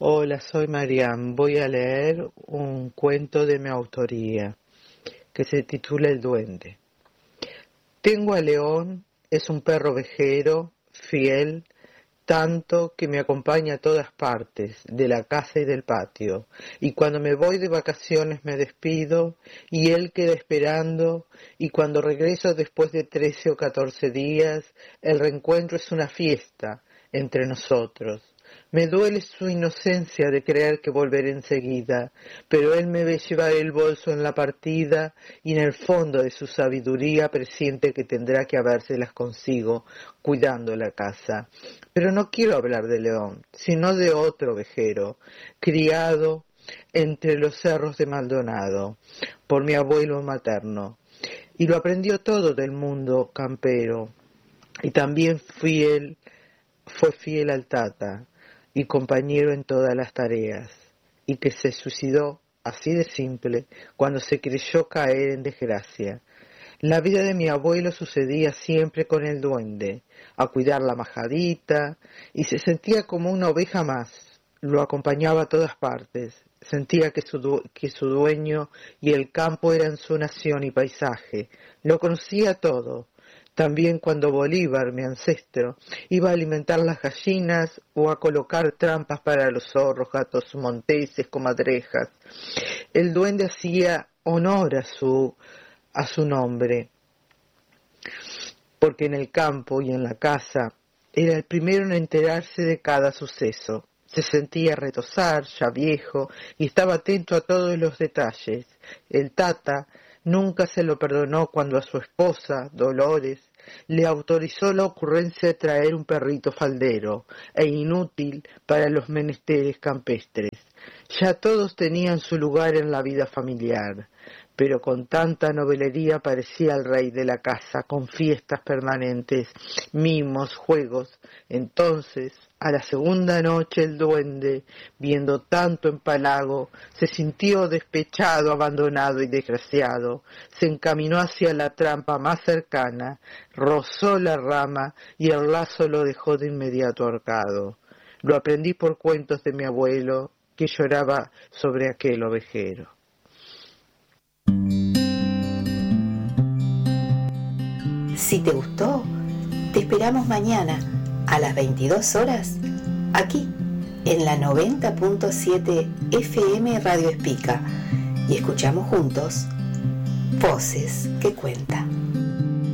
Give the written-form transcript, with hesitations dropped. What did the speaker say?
Hola, soy Mariam. Voy a leer un cuento de mi autoría que se titula El Duende. Tengo a León, es un perro ovejero, fiel, tanto que me acompaña a todas partes, de la casa y del patio, y cuando me voy de vacaciones me despido, y él queda esperando, y cuando regreso después de 13 o 14 días, el reencuentro es una fiesta entre nosotros. Me duele su inocencia de creer que volveré enseguida, pero él me ve llevar el bolso en la partida y en el fondo de su sabiduría presiente que tendrá que habérselas consigo, cuidando la casa. Pero no quiero hablar de León, sino de otro ovejero, criado entre los cerros de Maldonado, por mi abuelo materno, y lo aprendió todo del mundo campero, y también fue fiel al Tata, y compañero en todas las tareas, y que se suicidó, así de simple, cuando se creyó caer en desgracia. La vida de mi abuelo sucedía siempre con el duende, a cuidar la majadita, y se sentía como una oveja más. Lo acompañaba a todas partes. Sentía que su dueño y el campo eran su nación y paisaje. Lo conocía todo. También cuando Bolívar, mi ancestro, iba a alimentar las gallinas o a colocar trampas para los zorros, gatos monteses, comadrejas. El duende hacía honor a su nombre, porque en el campo y en la casa era el primero en enterarse de cada suceso. Se sentía retozar, ya viejo, y estaba atento a todos los detalles. El Tata nunca se lo perdonó cuando a su esposa, Dolores, le autorizó la ocurrencia de traer un perrito faldero e inútil para los menesteres campestres. Ya todos tenían su lugar en la vida familiar, pero con tanta novelería parecía el rey de la casa, con fiestas permanentes, mimos, juegos. Entonces, a la segunda noche el duende, viendo tanto empalago, se sintió despechado, abandonado y desgraciado. Se encaminó hacia la trampa más cercana, rozó la rama y el lazo lo dejó de inmediato ahorcado. Lo aprendí por cuentos de mi abuelo, que lloraba sobre aquel ovejero. Si te gustó, te esperamos mañana a las 22 horas, aquí en la 90.7 FM Radio Espica, y escuchamos juntos Voces que Cuentan.